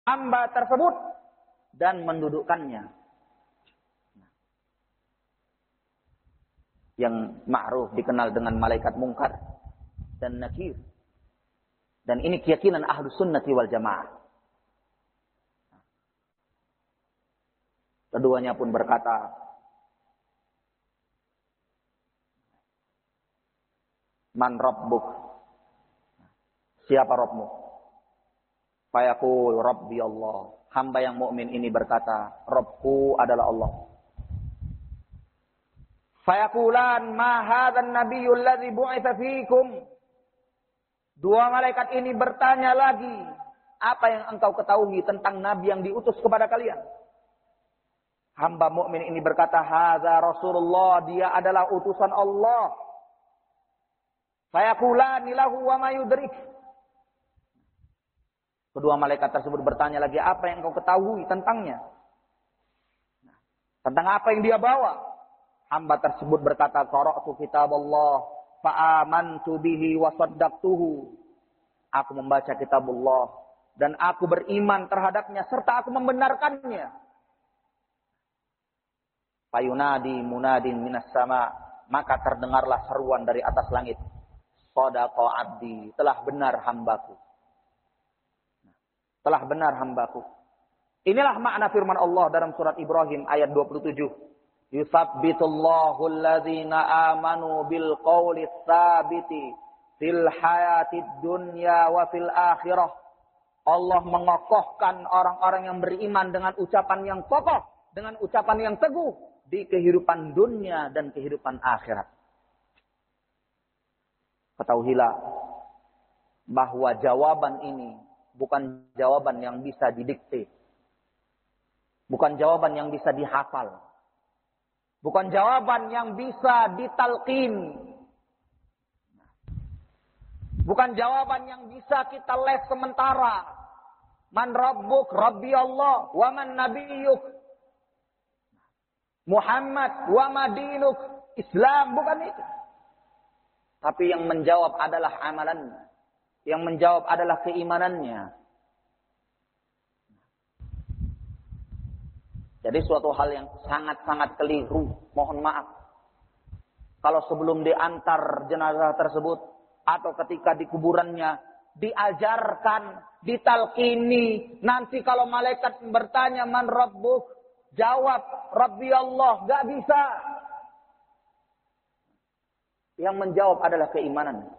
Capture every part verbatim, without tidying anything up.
hamba tersebut dan mendudukkannya. Yang ma'ruf dikenal dengan malaikat mungkar dan nakir. Dan ini keyakinan Ahlus Sunnati wal Jamaah. Keduanya pun berkata, Man Rabbuk? Siapa Rabbmu? Fayaqul Rabbi Allah. Hamba yang mukmin ini berkata, Rabbku adalah Allah. Fayaqulan ma hadzal nabiyyu alladzi bu'itsa fiikum. Dua malaikat ini bertanya lagi, apa yang engkau ketahui tentang nabi yang diutus kepada kalian? Hamba mukmin ini berkata, hadza Rasulullah, dia adalah utusan Allah. Fayaqulani lahu wa ma yudrik. Kedua malaikat tersebut bertanya lagi, apa yang engkau ketahui tentangnya? Tentang apa yang dia bawa? Hamba tersebut berkata, qara'tu kitaballah fa amantu bihi wa saddaqtuhu. Aku membaca kitabullah dan aku beriman terhadapnya serta aku membenarkannya. Fayunadi munadin minas sama, maka terdengarlah seruan dari atas langit. Shadaqa abdi, telah benar hambaku. Telah benar hambaku. Inilah makna firman Allah dalam surat Ibrahim ayat dua puluh tujuh. Yusabbitullahu alladzina amanu bil qawli tsabiti fil hayatid dunya wa fil akhirah. Allah mengokohkan orang-orang yang beriman dengan ucapan yang kokoh, dengan ucapan yang teguh di kehidupan dunia dan kehidupan akhirat. Ketahuilah bahwa jawaban ini bukan jawaban yang bisa didikte. Bukan jawaban yang bisa dihafal. Bukan jawaban yang bisa ditalqin. Bukan jawaban yang bisa kita les sementara. Man rabbuk? Rabbi Allah. Wa man nabiyyuk? Muhammad. Wa ma dinuk? Islam. Bukan itu. Tapi yang menjawab adalah amalannya. Yang menjawab adalah keimanannya. Jadi suatu hal yang sangat-sangat keliru. Mohon maaf. Kalau sebelum diantar jenazah tersebut, atau ketika di kuburannya, diajarkan, ditalkini. Nanti kalau malaikat bertanya, Man Rabbuk? Jawab, Rabbi Allah. Gak bisa. Yang menjawab adalah keimanan.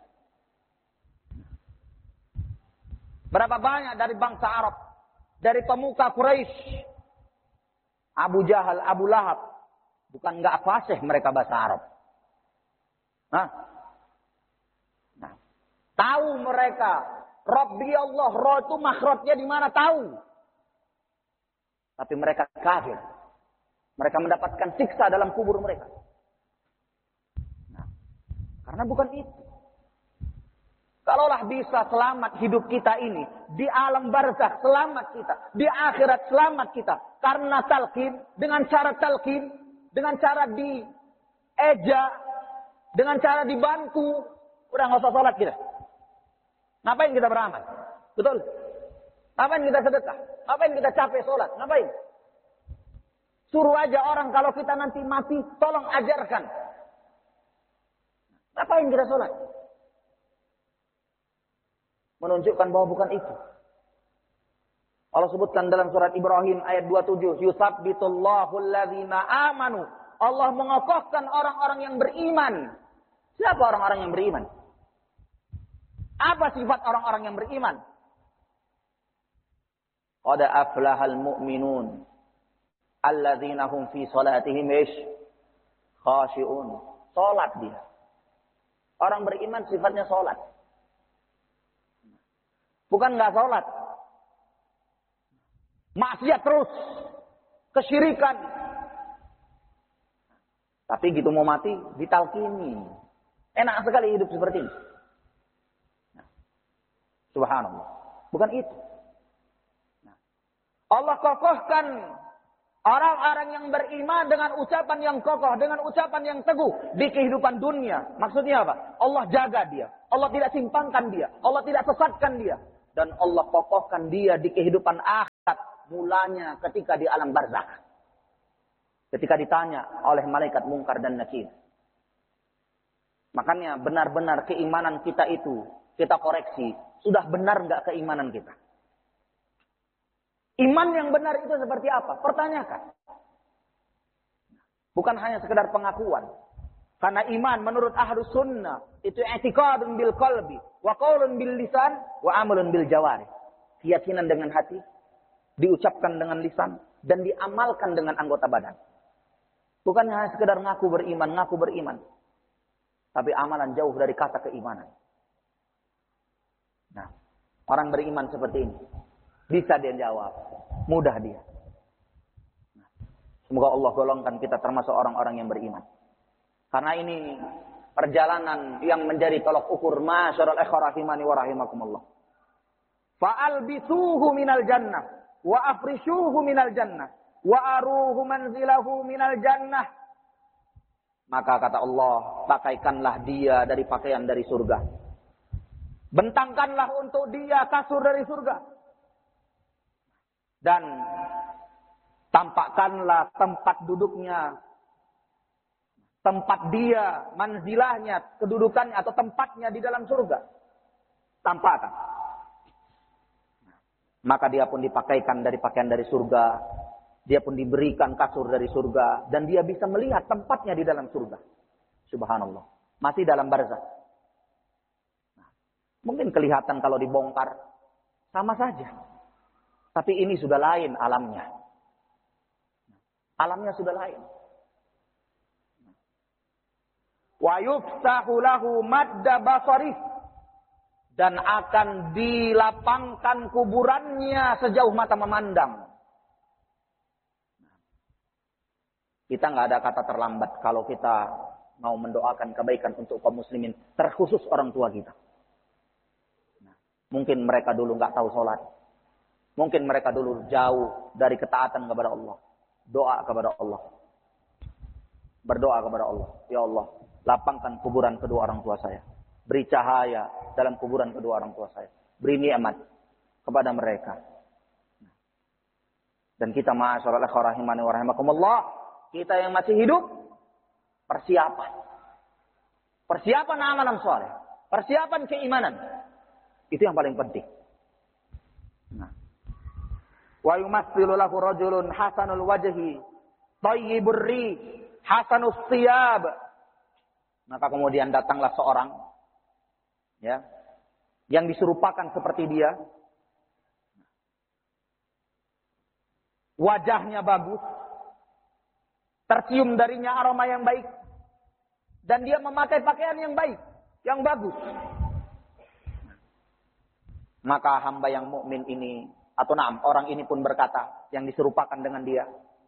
Berapa banyak dari bangsa Arab, dari pemuka Quraisy, Abu Jahal, Abu Lahab, bukan nggak fasih mereka bahasa Arab. Hah? Nah, tahu mereka, Rabbi Allah, roh itu makhrajnya di mana tahu. Tapi mereka kafir. Mereka mendapatkan siksa dalam kubur mereka. Nah, karena bukan itu. Kalaulah bisa selamat hidup kita ini, di alam barzakh selamat kita, di akhirat selamat kita, karena talqin, dengan cara talqin, dengan cara dieja, dengan cara dibantu, udah nggak usah sholat kita. Ngapain kita beramal? Betul? Ngapain kita sedekah? Ngapain kita capek sholat? Ngapain? Suruh aja orang kalau kita nanti mati, tolong ajarkan. Ngapain kita sholat? Menunjukkan bahwa bukan itu. Allah sebutkan dalam surat Ibrahim ayat dua puluh tujuh, yusabbitullahu alladzina amanu. Allah mengokohkan orang-orang yang beriman. Siapa orang-orang yang beriman? Apa sifat orang-orang yang beriman? Qad aflahal mu'minun alladzina hum fi salatihim ish khashi'un. Salat dia. Orang beriman sifatnya salat. Bukan enggak salat. Maksiat terus. Kesyirikan. Tapi gitu mau mati, ditalkini. Enak sekali hidup seperti ini. Nah, subhanallah. Bukan itu. Nah, Allah kokohkan orang-orang yang beriman dengan ucapan yang kokoh, dengan ucapan yang teguh di kehidupan dunia. Maksudnya apa? Allah jaga dia. Allah tidak simpangkan dia. Allah tidak sesatkan dia. Dan Allah kokohkan dia di kehidupan akhirat. Mulanya ketika di alam barzakh. Ketika ditanya oleh malaikat Munkar dan Nakir. Makanya benar-benar keimanan kita itu, kita koreksi. Sudah benar nggak keimanan kita? Iman yang benar itu seperti apa? Pertanyakan. Bukan hanya sekedar pengakuan. Karena iman menurut ahlus sunnah itu i'tiqadun bil qalbi wa qaulun bil lisan wa amalun bil jawari. Keyakinan dengan hati, diucapkan dengan lisan dan diamalkan dengan anggota badan. Bukan hanya sekedar ngaku beriman, ngaku beriman. Tapi amalan jauh dari kata keimanan. Nah, orang beriman seperti ini bisa dia jawab, mudah dia. Nah, semoga Allah golongkan kita termasuk orang-orang yang beriman. Karena ini perjalanan yang menjadi tolak ukur masyarul ikhwah rahimani wa rahimakumullah. Fa'albisuhu minal jannah wa afrishuhu minal jannah wa aruhu manzilahu minal jannah. Maka kata Allah, pakaikanlah dia dari pakaian dari surga. Bentangkanlah untuk dia kasur dari surga. Dan tampakkanlah tempat duduknya, tempat dia, manzilahnya, kedudukannya atau tempatnya di dalam surga. Tampakkan. Maka dia pun dipakaikan dari pakaian dari surga. Dia pun diberikan kasur dari surga. Dan dia bisa melihat tempatnya di dalam surga. Subhanallah. Masih dalam barzakh. Mungkin kelihatan kalau dibongkar. Sama saja. Tapi ini sudah lain alamnya. Alamnya sudah lain. Wa yuftahu lahu madda basarih. Dan akan dilapangkan kuburannya sejauh mata memandang. Kita nggak ada kata terlambat kalau kita mau mendoakan kebaikan untuk kaum muslimin, terkhusus orang tua kita. Nah, mungkin mereka dulu nggak tahu sholat, mungkin mereka dulu jauh dari ketaatan kepada Allah. Doa kepada Allah, berdoa kepada Allah. Ya Allah, lapangkan kuburan kedua orang tua saya, beri cahaya dalam kuburan kedua orang tua saya, beri nikmat kepada mereka. Dan kita ma'asyiral ikhwah rahimani wa rahimakumullah, kita yang masih hidup, persiapan. Persiapan amalan saleh. Persiapan keimanan. Itu yang paling penting. Nah. Wa yumassilu lahu rajulun hasanul wajhi, thayyibur rih, hasanus thiyab. Maka kemudian datanglah seorang ya, yang diserupakan seperti dia. Wajahnya bagus, tercium darinya aroma yang baik. Dan dia memakai pakaian yang baik, yang bagus. Maka hamba yang mukmin ini, atau naam, orang ini pun berkata, yang diserupakan dengan dia.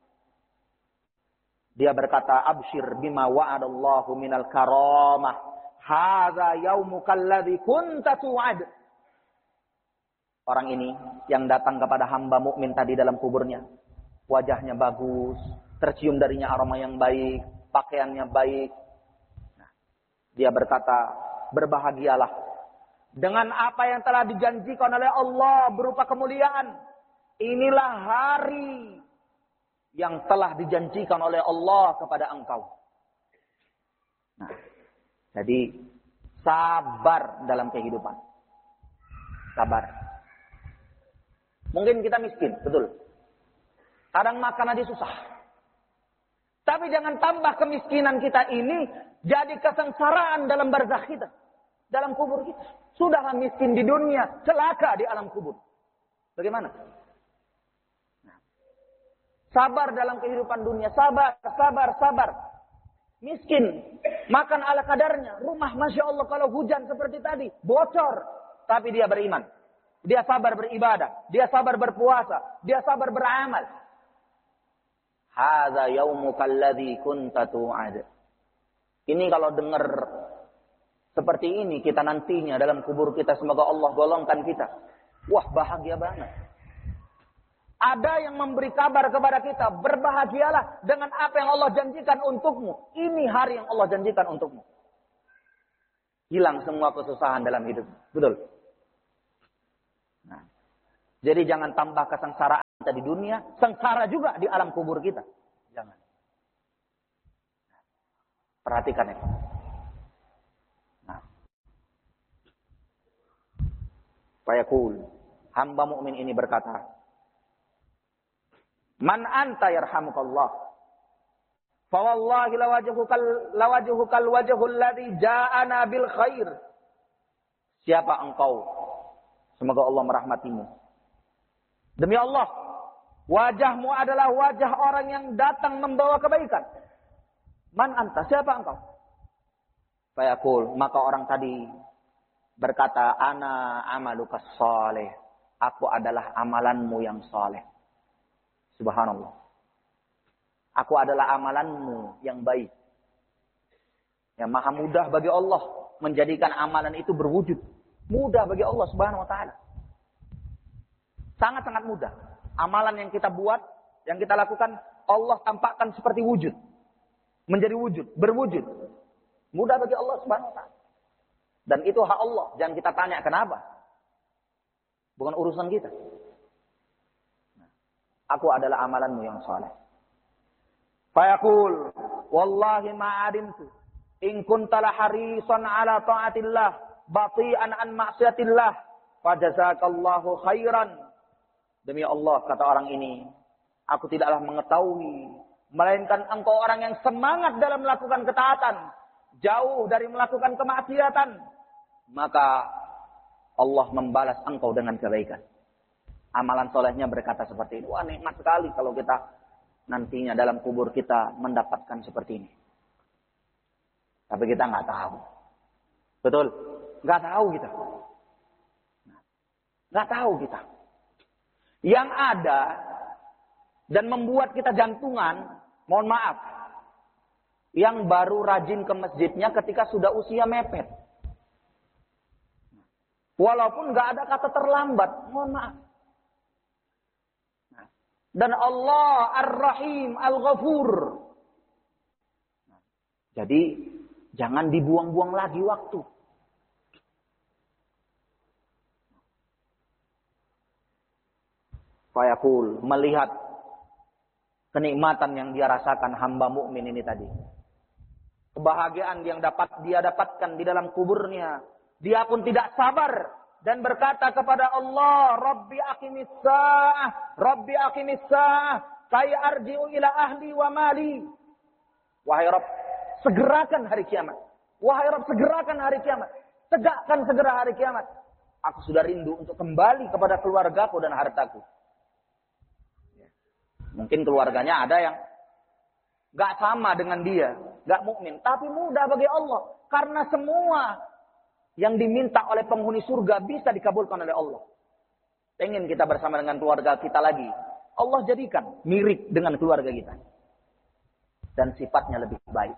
Dia berkata, abshir bima wa'adallahu minal karamah. Hadza yaumuka alladzi kunta tu'ad. Orang ini yang datang kepada hamba mukmin tadi dalam kuburnya. Wajahnya bagus, tercium darinya aroma yang baik, pakaiannya baik. Nah, dia berkata, berbahagialah dengan apa yang telah dijanjikan oleh Allah berupa kemuliaan. Inilah hari yang telah dijanjikan oleh Allah kepada engkau. Nah, jadi sabar dalam kehidupan. Sabar. Mungkin kita miskin, betul. Kadang makan aja susah. Tapi jangan tambah kemiskinan kita ini jadi kesengsaraan dalam barzakh kita. Dalam kubur kita. Sudahlah miskin di dunia, celaka di alam kubur. Bagaimana? Nah. Sabar dalam kehidupan dunia. Sabar, sabar, sabar. Miskin. Makan ala kadarnya. Rumah, Masya Allah, kalau hujan seperti tadi. Bocor. Tapi dia beriman. Dia sabar beribadah. Dia sabar berpuasa. Dia sabar beramal. Hadza yaumuka alladzi kunta tu'ad. Ini kalau dengar seperti ini kita nantinya dalam kubur kita, semoga Allah golongkan kita. Wah, bahagia banget. Ada yang memberi kabar kepada kita, berbahagialah dengan apa yang Allah janjikan untukmu. Ini hari yang Allah janjikan untukmu. Hilang semua kesusahan dalam hidup. Betul. Jadi jangan tambah kesengsaraan kita di dunia, sengsara juga di alam kubur kita. Jangan. Perhatikan itu. Nah. Fayaqul, hamba mukmin ini berkata, "Man anta yarhamukallah? Fa wallahi lawajhukal lawajhukal wajhul ladzi ja'ana bil khair." Siapa engkau? Semoga Allah merahmatimu. Demi Allah, wajahmu adalah wajah orang yang datang membawa kebaikan. Man anta? Siapa engkau? Fayaqul, maka orang tadi berkata, "Ana amalukas saleh." Aku adalah amalanmu yang saleh. Subhanallah. Aku adalah amalanmu yang baik. Yang maha mudah bagi Allah menjadikan amalan itu berwujud. Mudah bagi Allah Subhanahu wa taala. Sangat-sangat mudah. Amalan yang kita buat, yang kita lakukan, Allah tampakkan seperti wujud. Menjadi wujud, berwujud. Mudah bagi Allah Subhanahu wa taala. Dan itu hak Allah, jangan kita tanya kenapa. Bukan urusan kita. Aku adalah amalanmu yang saleh. Fayaqul, wallahi ma'adintu in kunta la harisan ala ta'atillah bati'an an ma'siyatillah fajazakallahu khairan. Demi Allah, kata orang ini, aku tidaklah mengetahui melainkan engkau orang yang semangat dalam melakukan ketaatan, jauh dari melakukan kemaksiatan, maka Allah membalas engkau dengan kebaikan. Amalan solehnya berkata seperti ini. Wah, nikmat sekali kalau kita nantinya dalam kubur kita mendapatkan seperti ini. Tapi kita nggak tahu. Betul? Nggak tahu kita. Nggak tahu kita. Yang ada dan membuat kita jantungan, mohon maaf, yang baru rajin ke masjidnya ketika sudah usia mepet. Walaupun nggak ada kata terlambat, mohon maaf. Dan Allah Ar-Rahim Al-Ghafur. Jadi jangan dibuang-buang lagi waktu. Fayaqul, melihat kenikmatan yang dia rasakan hamba mukmin ini tadi. Kebahagiaan yang dapat dia dapatkan di dalam kuburnya. Dia pun tidak sabar. Dan berkata kepada Allah, Rabbi aqimis sa'ah, Rabbi aqimis sa'ah, kaya arji'u ila ahli wa mali. Wahai Rabb, segerakan hari kiamat. Wahai Rabb, segerakan hari kiamat. Tegakkan segera hari kiamat. Aku sudah rindu untuk kembali kepada keluargaku dan hartaku. Mungkin keluarganya ada yang gak sama dengan dia, gak mukmin, tapi mudah bagi Allah. Karena semua yang diminta oleh penghuni surga bisa dikabulkan oleh Allah. Pengen kita bersama dengan keluarga kita lagi, Allah jadikan mirip dengan keluarga kita. Dan sifatnya lebih baik.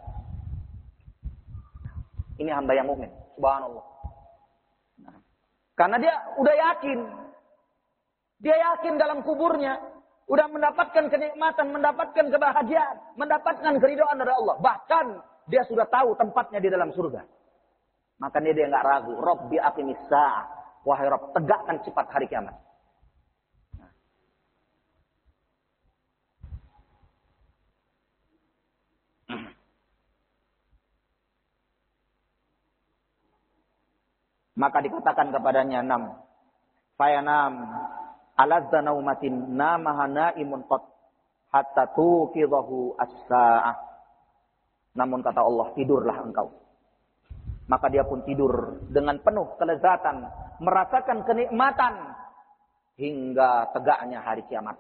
Ini hamba yang mukmin, subhanallah. Nah, karena dia udah yakin. Dia yakin dalam kuburnya udah mendapatkan kenikmatan, mendapatkan kebahagiaan, mendapatkan keridhaan dari Allah. Bahkan dia sudah tahu tempatnya di dalam surga. Makanya dia nggak ragu. Rabbi aqimis sa'ah. Wahai Rabb, tegakkan cepat hari kiamat. Nah. Maka dikatakan kepadanya, nam. Fayanam. Alazza naumatin namaha naimun qat. Hatta tuqidahu as-sa'ah. Namun kata Allah, tidurlah engkau. Maka dia pun tidur dengan penuh kelezatan, merasakan kenikmatan hingga tegaknya hari kiamat.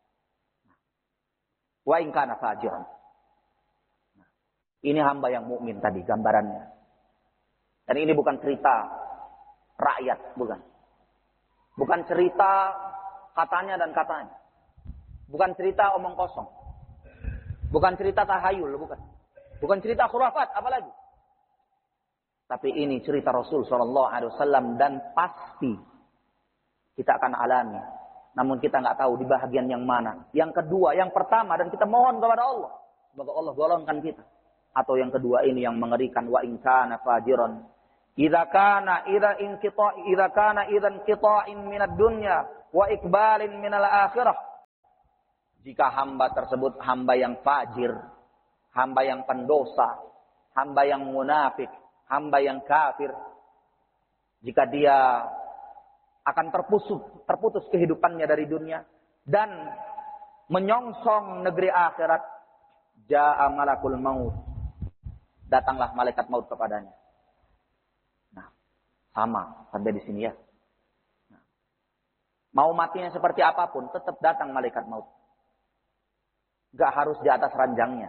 Wa in kana fajiran. Ini hamba yang mukmin tadi gambarannya. Dan ini bukan cerita rakyat, bukan. Bukan cerita katanya dan katanya. Bukan cerita omong kosong. Bukan cerita tahayul, bukan. Bukan cerita khurafat, apalagi. Tapi ini cerita Rasul Shallallahu Alaihi Wasallam dan pasti kita akan alami. Namun kita nggak tahu di bahagian yang mana. Yang kedua, yang pertama, dan kita mohon kepada Allah, semoga Allah golongkan kita. Atau yang kedua ini yang mengerikan, wa in kana fajiran Idza kana idza inqita' idza kana idzan qita'in minad dunya wa iqbalin minal akhirah. Jika hamba tersebut hamba yang fajir, hamba yang pendosa, hamba yang munafik, hamba yang kafir, jika dia akan terputus, terputus kehidupannya dari dunia dan menyongsong negeri akhirat, ja'a malakul maut. Datanglah malaikat maut kepadanya. Nah, sama sampai di sini ya. Nah, mau matinya seperti apapun, tetap datang malaikat maut. Gak harus di atas ranjangnya.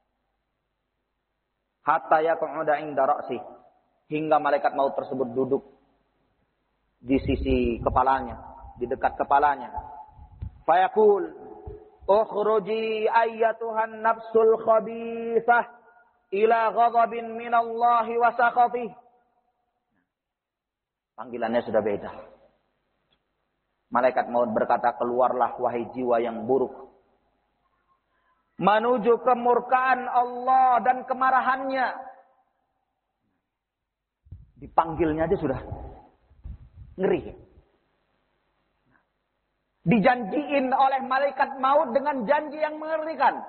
Hatta yaq'uda 'inda ra'sih, hingga malaikat maut tersebut duduk di sisi kepalanya, di dekat kepalanya. Fayaqul, ukhruji ayyatuhan nafsul khabithah ila ghadabin minallahi wa sakhatih. Panggilannya sudah beda. Malaikat maut berkata, keluarlah wahai jiwa yang buruk, menuju kemurkaan Allah dan kemarahannya. Dipanggilnya aja sudah ngeri. Dijanjiin oleh malaikat maut dengan janji yang mengerikan.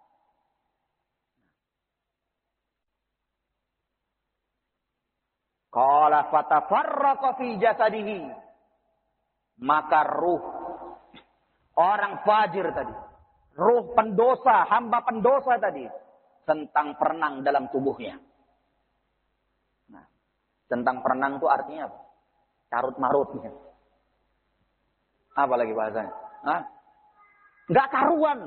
Qala fatafarraqa fi jasadihi. Maka ruh orang fajir tadi, ruh pendosa, hamba pendosa tadi, tentang perenang dalam tubuhnya. Nah, tentang perenang itu artinya apa? Carut-marutnya. Apa lagi bahasanya? Hah? Nggak karuan.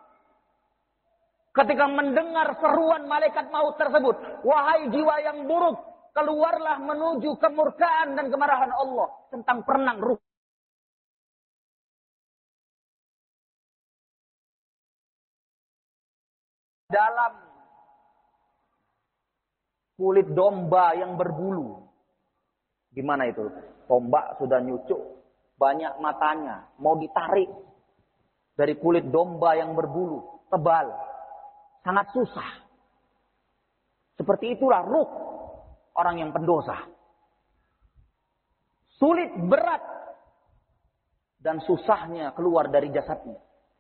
Ketika mendengar seruan malaikat maut tersebut, wahai jiwa yang buruk, keluarlah menuju kemurkaan dan kemarahan Allah. Tentang perenang ruh. Dalam kulit domba yang berbulu. Gimana itu? Tombak sudah nyucuk, banyak matanya, mau ditarik dari kulit domba yang berbulu, tebal, sangat susah. Seperti itulah ruh orang yang pendosa. Sulit, berat, dan susahnya keluar dari jasadnya.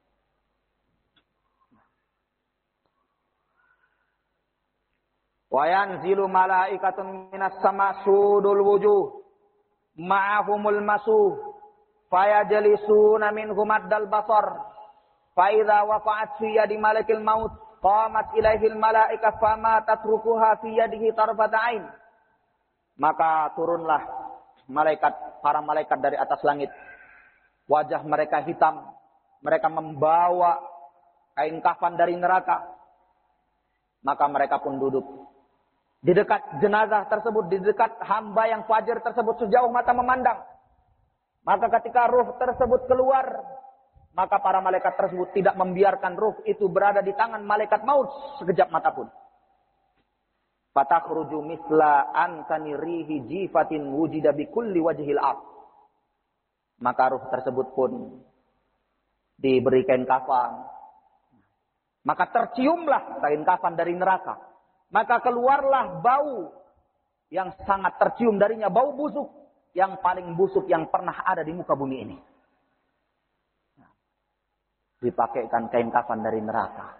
Wa yanzilu malaikatun minas sama sudul wujuh ma'ahumul masuh fayajlisuna minhum addal basar fa idza waqa'at fi yadi malakil maut qamat ilaihil malaika fama tatrukuha fi yadihi tarfata ain. Maka turunlah malaikat, para malaikat dari atas langit. Wajah mereka hitam, mereka membawa kain kafan dari neraka. Maka mereka pun duduk di dekat jenazah tersebut, di dekat hamba yang fajir tersebut sejauh mata memandang. Maka ketika ruh tersebut keluar, maka para malaikat tersebut tidak membiarkan ruh itu berada di tangan malaikat maut sekejap mata pun. Fatakhruju misla antani rihi jifatin wujida bi kulli wajhil ard. Maka ruh tersebut pun diberi kain kafan. Maka terciumlah kain kafan dari neraka. Maka keluarlah bau yang sangat tercium darinya, bau busuk yang paling busuk yang pernah ada di muka bumi ini. Dipakaikan kain kafan dari neraka.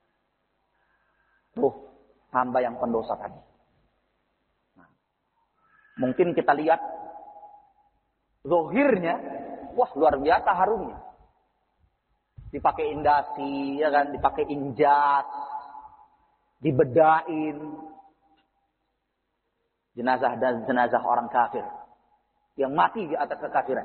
Tuh, hamba yang pendosa tadi. Nah, mungkin kita lihat zohirnya, wah luar biasa harumnya. Dipakai indasi, ya kan, dipakai injas, dibedain. Jenazah dan jenazah orang kafir yang mati di atas kekafiran.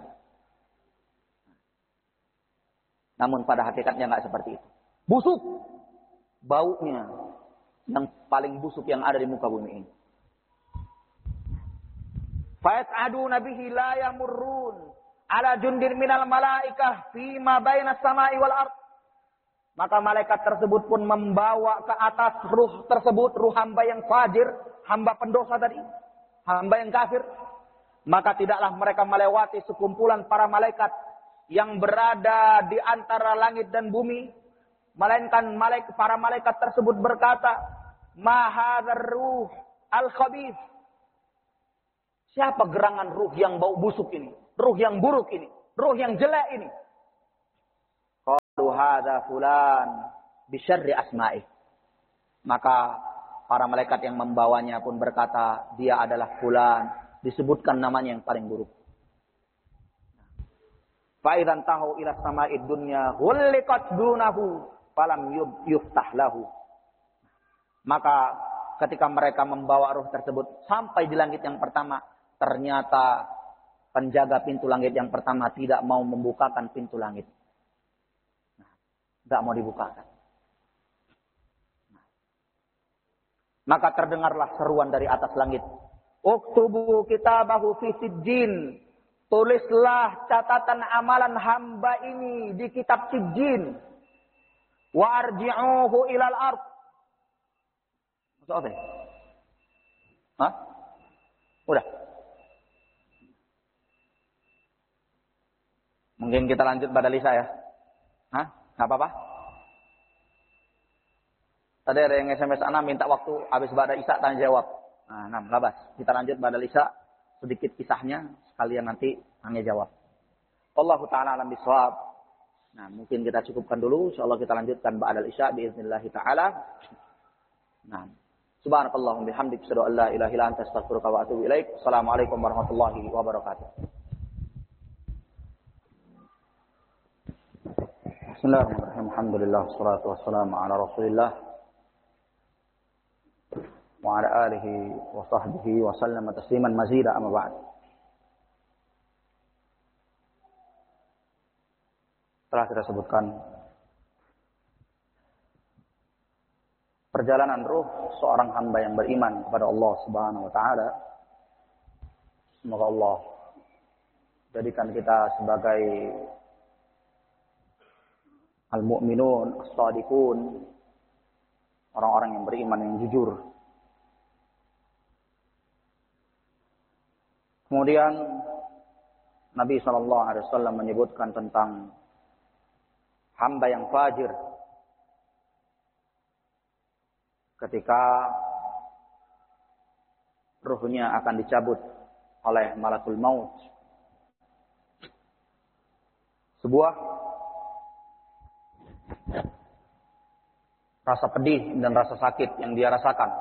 Namun pada hakikatnya nggak seperti itu. Busuk baunya, yang paling busuk yang ada di muka bumi ini. Fa'aduna bihi la yamurrun ala jundir minal malaikah fima baina samai wal ard. Maka malaikat tersebut pun membawa ke atas ruh tersebut, ruh hamba yang fajir, hamba pendosa tadi, hamba yang kafir. Maka tidaklah mereka melewati sekumpulan para malaikat yang berada di antara langit dan bumi, melainkan malaikat, para malaikat tersebut berkata, "Ma hadzal ruh al-khabith." Siapa gerangan ruh yang bau busuk ini? Ruh yang buruk ini? Ruh yang jelek ini? Qalu hadza fulan bi syarri asma'i. Maka para malaikat yang membawanya pun berkata, dia adalah fulan, disebutkan namanya yang paling buruk. Fa idzan tahu ila sama'id dunya ghulqat dunahu falam yuftah lahu. Maka ketika mereka membawa ruh tersebut sampai di langit yang pertama, ternyata penjaga pintu langit yang pertama tidak mau membukakan pintu langit. Tidak mau dibukakan. Maka terdengarlah seruan dari atas langit. Uktubu kitabahu fi sijjin. Tulislah catatan amalan hamba ini di kitab sijjin. Wa arji'uhu ilal ardh. Masuk apa? Hah? Udah. Mungkin kita lanjut pada Lisa ya. Hah? Gak apa-apa? Tadi ada yang S M S Ana minta waktu habis pada Isya tanya jawab. Nah, enam, labas. Kita lanjut pada Lisa sedikit kisahnya sekalian nanti tanya jawab. Wallahu taala alam bisawab. Nah, mungkin kita cukupkan dulu, insyaallah kita lanjutkan ba'da Isya باذنillah taala. Nah, subhanakallahumma bihamdika asyhadu an la ilaha illa anta astaghfiruka wa atubu ilaik. Assalamualaikum warahmatullahi wabarakatuh. Bismillahirrahmanirrahim. Alhamdulillah wassalatu wassalamu ala Rasulillah wa ala alihi wa sahbihi wa sallama tasliman mazida amma ba'd. Telah kita sebutkan perjalanan ruh seorang hamba yang beriman kepada Allah Subhanahu wa taala. Semoga Allah jadikan kita sebagai al-mu'minun, as-sadiqun, orang-orang yang beriman yang jujur. Kemudian Nabi shallallahu alaihi wasallam menyebutkan tentang hamba yang fajir ketika ruhnya akan dicabut oleh malakul maut. Sebuah rasa pedih dan rasa sakit yang dia rasakan.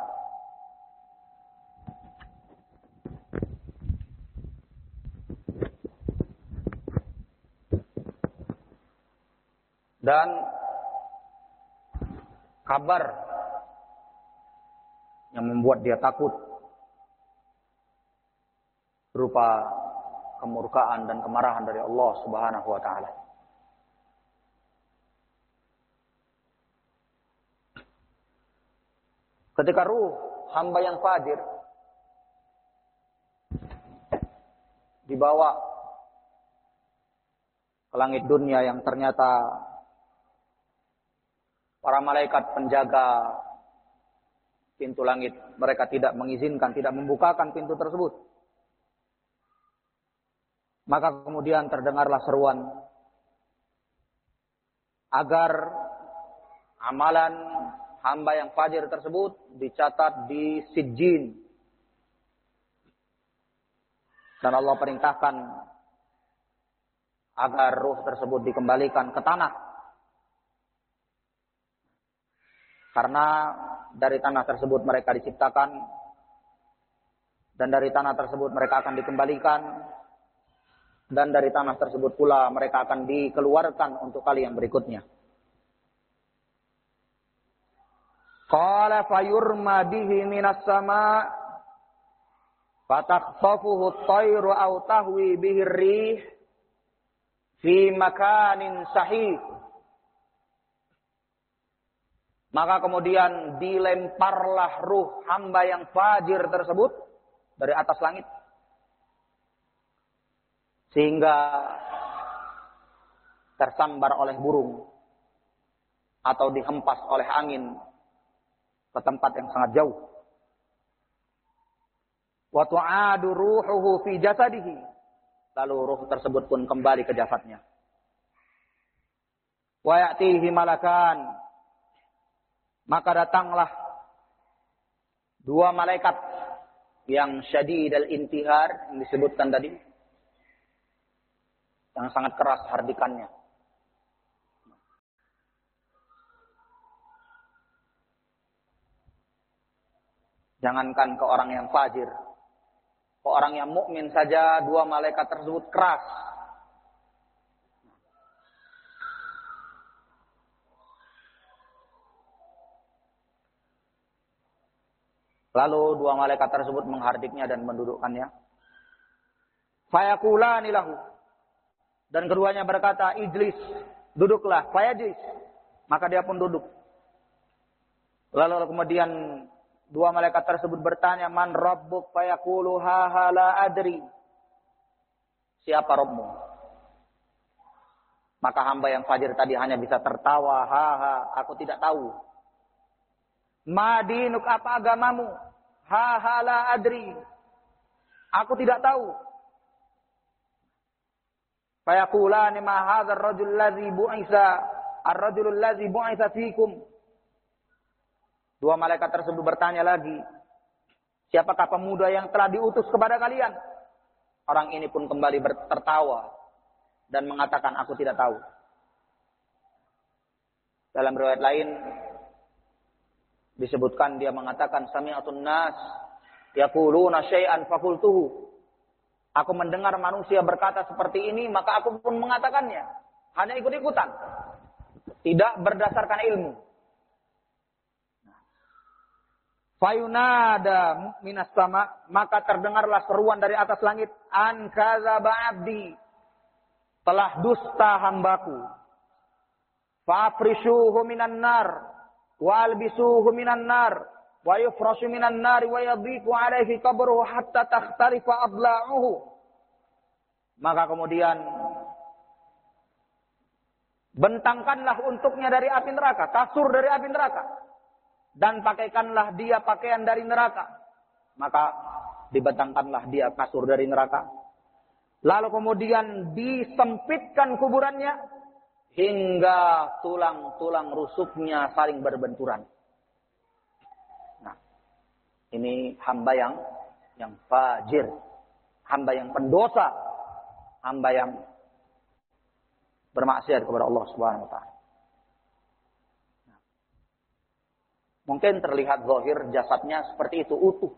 Dan kabar yang membuat dia takut berupa kemurkaan dan kemarahan dari Allah Subhanahu wa taala. Ketika ruh hamba yang fajir dibawa ke langit dunia yang ternyata para malaikat penjaga pintu langit mereka tidak mengizinkan, tidak membukakan pintu tersebut. Maka kemudian terdengarlah seruan agar amalan hamba yang fajir tersebut dicatat di sijjin. Dan Allah perintahkan agar ruh tersebut dikembalikan ke tanah. Karena dari tanah tersebut mereka diciptakan. Dan dari tanah tersebut mereka akan dikembalikan. Dan dari tanah tersebut pula mereka akan dikeluarkan untuk kali yang berikutnya. Qala fayurma bihi minas sama' fatakhtafuhu at-tayru aw tahwi bihi ar-rih fi makanin sahih. Maka kemudian dilemparlah ruh hamba yang fajir tersebut dari atas langit. Sehingga tersambar oleh burung atau dihempas oleh angin ke tempat yang sangat jauh. Wa tu'adu ruhuhu fi jasadihi. Lalu ruh tersebut pun kembali ke jasadnya. Wa ya'tihi malakan. Maka datanglah dua malaikat yang syadid al-intihar yang disebutkan tadi, yang sangat keras hardikannya. Jangankan ke orang yang fajir, ke orang yang mukmin saja dua malaikat tersebut keras. Lalu dua malaikat tersebut menghardiknya dan mendudukkannya. Fayaqulani lahu. Dan keduanya berkata, ijlis, duduklah. Fayajlis. Maka dia pun duduk. Lalu kemudian dua malaikat tersebut bertanya, man rabbuk? Fayaqulu ha ha la adri. Siapa Rabbmu? Maka hamba yang fajir tadi hanya bisa tertawa, ha ha, aku tidak tahu. Madinuk, apa agamamu? Ha ha la adri. Aku tidak tahu. Fayaqulani ma hadzal rajul ladzi bu'isa ar-rajulul ladzi bu'isa fikum. Dua malaikat tersebut bertanya lagi, siapakah pemuda yang telah diutus kepada kalian? Orang ini pun kembali tertawa dan mengatakan, aku tidak tahu. Dalam riwayat lain disebutkan dia mengatakan, sami'atun nas yaquluna syai'an faqultuhu. Aku mendengar manusia berkata seperti ini, maka aku pun mengatakannya. Hanya ikut-ikutan. Tidak berdasarkan ilmu. Fayunada minas sama, maka terdengarlah seruan dari atas langit, an kadzaba abdi, telah dusta hambaku. Fa'afrishuhu minan nar, wa albisuhu minan nar, wa yufrashu minan nar, wa yadhiqu alaihi qabruhu hatta takhtarifa adla'uhu. Maka kemudian bentangkanlah untuknya dari api neraka, kasur dari api neraka, dan pakaikanlah dia pakaian dari neraka. Maka dibentangkanlah dia kasur dari neraka. Lalu kemudian disempitkan kuburannya hingga tulang-tulang rusuknya saling berbenturan. Nah, ini hamba yang yang fajir, hamba yang pendosa, hamba yang bermaksiat kepada Allah Subhanahu wa taala. Mungkin terlihat zahir jasadnya seperti itu, utuh.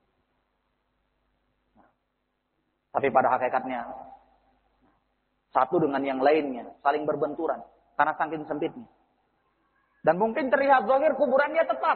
Tapi pada hakikatnya satu dengan yang lainnya saling berbenturan karena saking sempitnya. Dan mungkin terlihat zahir kuburannya tetap,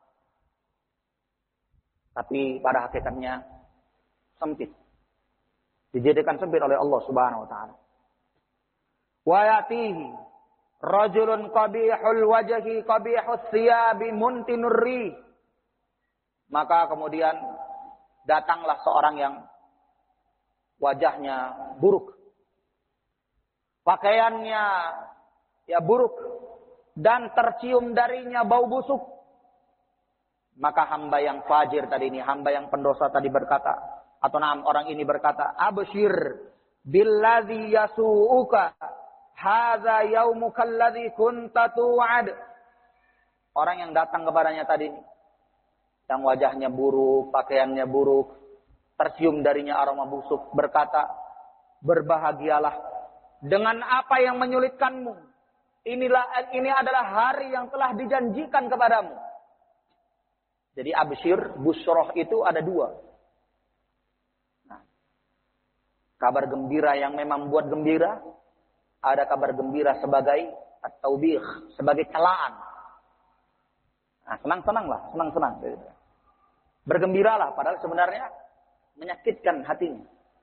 tapi pada hakikatnya sempit. Dijadikan sempit oleh Allah Subhanahu wa taala. Wa yatihi rajulun qabihul wajhi qabihus thiyabi muntinur rih. Maka kemudian datanglah seorang yang wajahnya buruk, pakaiannya ya buruk, dan tercium darinya bau busuk. Maka hamba yang fajir tadi ini, hamba yang pendosa tadi berkata, atau nam orang ini berkata, abshir billadzi yasuuka hadza yaumuka alladzi kunta tu'ad. Orang yang datang kepadanya tadi ini, yang wajahnya buruk, pakaiannya buruk, tercium darinya aroma busuk, berkata, berbahagialah dengan apa yang menyulitkanmu. Inilah ini adalah hari yang telah dijanjikan kepadamu. Jadi absyir, busroh itu ada dua. Nah, kabar gembira yang memang membuat gembira, ada kabar gembira sebagai at-taubih, sebagai celaan. Nah, senang-senanglah, senang-senang. Bergembiralah, padahal sebenarnya menyakitkan hatinya.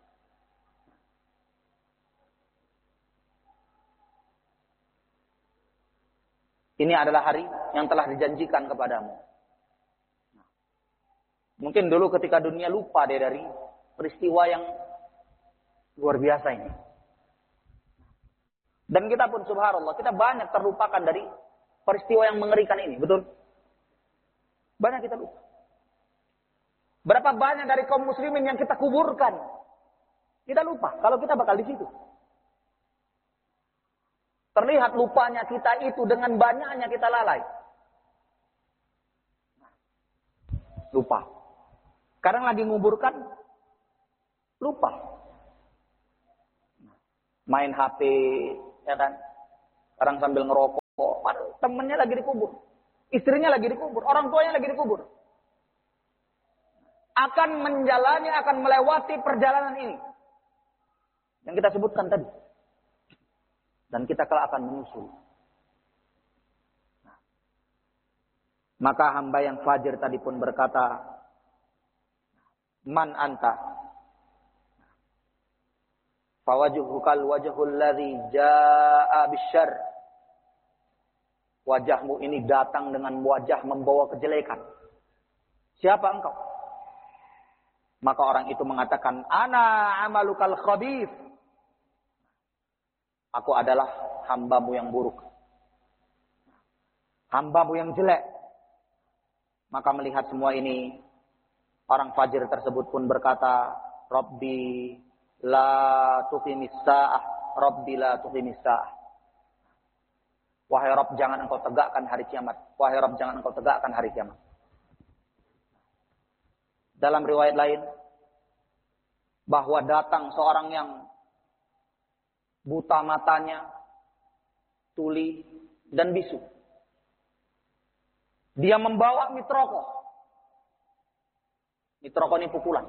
Ini adalah hari yang telah dijanjikan kepadamu. Mungkin dulu ketika dunia lupa dia dari peristiwa yang luar biasa ini. Dan kita pun subhanallah, kita banyak terlupakan dari peristiwa yang mengerikan ini, betul? Banyak kita lupa. Berapa banyak dari kaum muslimin yang kita kuburkan. Kita lupa kalau kita bakal di situ. Terlihat lupanya kita itu dengan banyaknya kita lalai. Lupa. Kadang lagi nguburkan, lupa. Main H P, ya kan? Kadang sambil ngerokok, temennya lagi dikubur. Istrinya lagi dikubur, orang tuanya lagi dikubur. Akan menjalani, akan melewati perjalanan ini. Yang kita sebutkan tadi. Dan kita kelak akan menyusul. Maka hamba yang fajir tadi pun berkata, Man anta? Fawajuhukal wajhul ladzi jaa bisyarr. Wajahmu ini datang dengan wajah membawa kejelekan. Siapa engkau? Maka orang itu mengatakan, Ana amalukal khabith. Aku adalah hambamu yang buruk. Hambamu yang jelek. Maka melihat semua ini, orang fajir tersebut pun berkata, Rabbi la tuqimis sa'ah, Rabbi la tuqimis sa'ah. Wahai Rabb, jangan engkau tegakkan hari kiamat. Wahai Rabb, jangan engkau tegakkan hari kiamat. Dalam riwayat lain, bahwa datang seorang yang buta matanya, tuli, dan bisu. Dia membawa mitroko. Mitroko ini pukulan.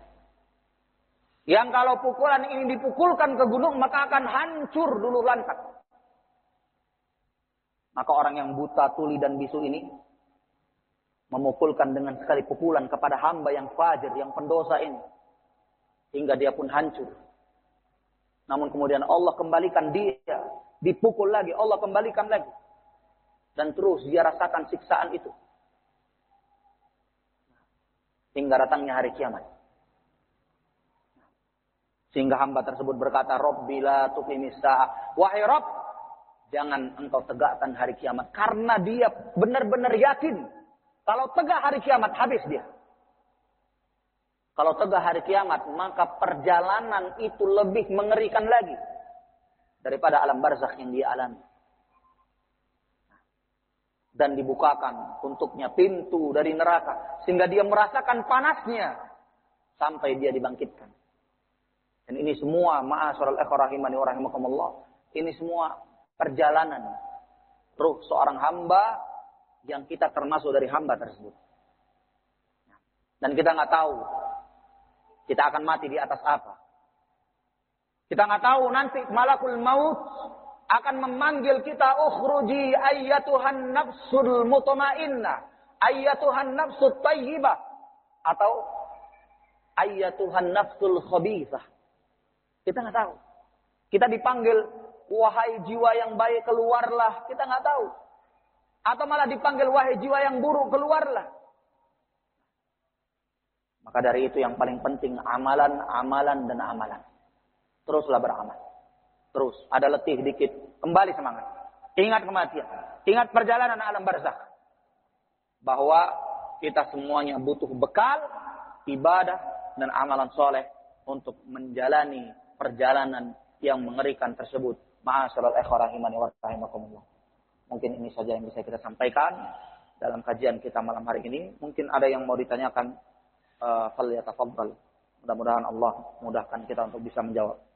Yang kalau pukulan ini dipukulkan ke gunung, maka akan hancur dulu lantak. Maka orang yang buta, tuli, dan bisu ini memukulkan dengan sekali pukulan kepada hamba yang fajir, yang pendosa ini. Hingga dia pun hancur. Namun kemudian Allah kembalikan dia. Dipukul lagi, Allah kembalikan lagi. Dan terus dia rasakan siksaan itu. Hingga datangnya hari kiamat. Sehingga hamba tersebut berkata, Rabbi la tuqimis sa'ah. Wahai Rabb, jangan engkau tegakkan hari kiamat. Karena dia benar-benar yakin. Kalau tegak hari kiamat, habis dia. Kalau tegak hari kiamat, maka perjalanan itu lebih mengerikan lagi. Daripada alam barzakh yang dia alami. Dan dibukakan untuknya pintu dari neraka. Sehingga dia merasakan panasnya. Sampai dia dibangkitkan. Dan ini semua, ma'asyiral ikhwah rahimani wa rahimakumullah. Ini semua perjalanan ruh seorang hamba yang kita termasuk dari hamba tersebut. Dan kita nggak tahu kita akan mati di atas apa. Kita nggak tahu nanti malakul maut akan memanggil kita, ukhruji ayyatuhan nafsul mutmainnah, ayyatuhan nafsut tayyibah, atau ayyatuhan nafsul khabithah. Kita nggak tahu. Kita dipanggil, wahai jiwa yang baik keluarlah. Kita nggak tahu. Atau malah dipanggil, wahai jiwa yang buruk keluarlah. Maka dari itu yang paling penting amalan, amalan dan amalan. Teruslah beramal. Terus ada letih dikit, kembali semangat. Ingat kematian, ingat perjalanan alam barzakh. Bahwa kita semuanya butuh bekal, ibadah dan amalan soleh untuk menjalani perjalanan yang mengerikan tersebut. Ma'asyiral ikhwah rahimani wa rahimakumullah. Mungkin ini saja yang bisa kita sampaikan dalam kajian kita malam hari ini. Mungkin ada yang mau ditanyakan, falyatafaddal. Mudah-mudahan Allah mudahkan kita untuk bisa menjawab.